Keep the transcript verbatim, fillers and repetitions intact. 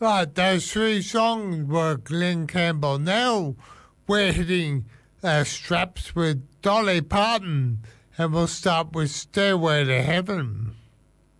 Right, those three songs were Glenn Campbell. Now we're hitting uh, straps with Dolly Parton, and we'll start with Stairway to Heaven.